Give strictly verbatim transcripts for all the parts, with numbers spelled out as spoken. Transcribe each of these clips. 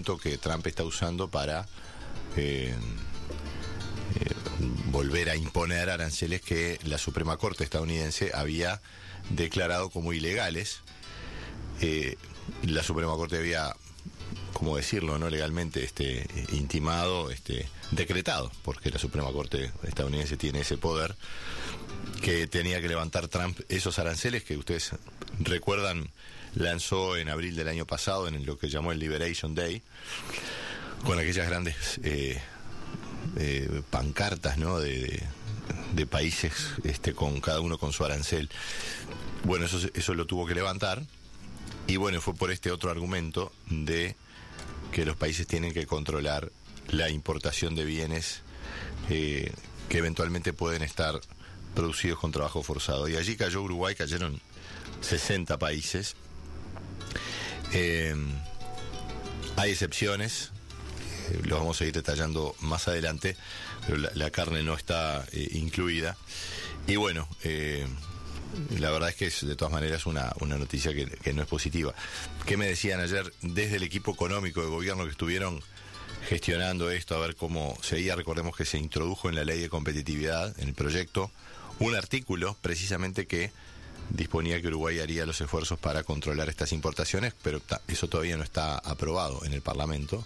instrumento que Trump está usando para eh, eh, volver a imponer aranceles que la Suprema Corte estadounidense había declarado como ilegales. Eh, la Suprema Corte había, ¿cómo decirlo, no legalmente, este, intimado, este, decretado, porque la Suprema Corte estadounidense tiene ese poder, que tenía que levantar Trump esos aranceles que ustedes recuerdan lanzó en abril del año pasado en lo que llamó el Liberation Day, con aquellas grandes eh, eh, pancartas, ¿no?, de, de, de países este, con cada uno con su arancel. Bueno, eso, eso lo tuvo que levantar, y bueno, fue por este otro argumento de que los países tienen que controlar la importación de bienes eh, que eventualmente pueden estar producidos con trabajo forzado. Y allí cayó Uruguay, cayeron sesenta países. Eh, hay excepciones, eh, lo vamos a ir detallando más adelante, pero la, la carne no está eh, incluida. Y bueno, eh, la verdad es que es de todas maneras una, una noticia que, que no es positiva. ¿Qué me decían ayer desde el equipo económico de gobierno que estuvieron gestionando esto, a ver cómo seguía? Recordemos que se introdujo en la ley de competitividad, en el proyecto, un artículo precisamente que disponía que Uruguay haría los esfuerzos para controlar estas importaciones, pero ta, eso todavía no está aprobado en el Parlamento,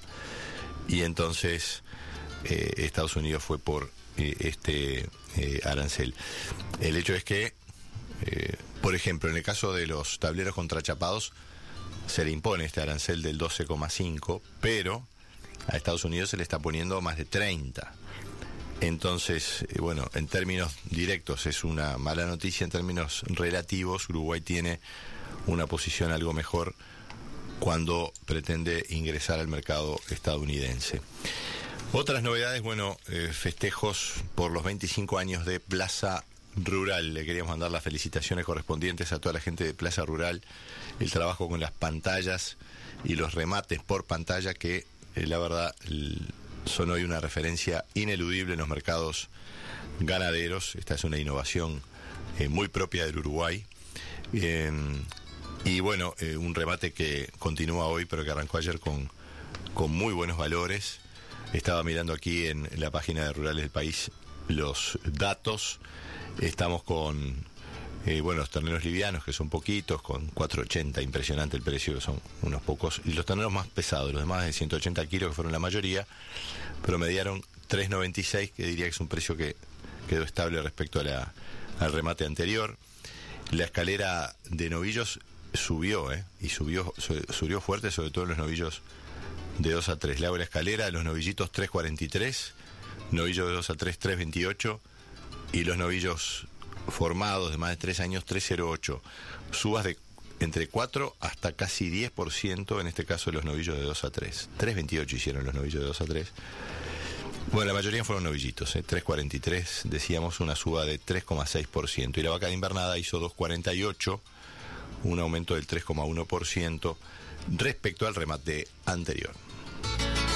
y entonces eh, Estados Unidos fue por eh, este eh, arancel. El hecho es que, eh, por ejemplo, en el caso de los tableros contrachapados, se le impone este arancel del doce coma cinco, pero a Estados Unidos se le está poniendo más de treinta. Entonces, eh, bueno, en términos directos es una mala noticia. En términos relativos, Uruguay tiene una posición algo mejor cuando pretende ingresar al mercado estadounidense. Otras novedades, bueno, eh, festejos por los veinticinco años de Plaza Rural. Le queríamos mandar las felicitaciones correspondientes a toda la gente de Plaza Rural. El trabajo con las pantallas y los remates por pantalla que, eh, la verdad, el, son hoy una referencia ineludible en los mercados ganaderos. Esta es una innovación eh, muy propia del Uruguay. Eh, y bueno, eh, un remate que continúa hoy, pero que arrancó ayer con, con muy buenos valores. Estaba mirando aquí en la página de Rurales del País los datos. Estamos con Eh, bueno, los terneros livianos, que son poquitos, con cuatro ochenta, impresionante el precio, que son unos pocos, y los terneros más pesados, los demás de ciento ochenta kilos, que fueron la mayoría, promediaron tres noventa y seis, que diría que es un precio que quedó estable respecto a la, al remate anterior. La escalera de novillos subió, ¿eh? y subió, subió fuerte, sobre todo en los novillos de dos a tres. Le hago la escalera de los novillitos tres cuarenta y tres, novillos de dos a tres, tres veintiocho, y los novillos formados de más de tres años, tres cero ocho. Subas de entre cuatro hasta casi diez por ciento, en este caso de los novillos de dos a tres. tres veintiocho hicieron los novillos de dos a tres. Bueno, la mayoría fueron novillitos, ¿eh? tres cuarenta y tres, decíamos, una suba de tres coma seis por ciento. Y la vaca de invernada hizo dos cuarenta y ocho, un aumento del tres coma uno por ciento respecto al remate anterior.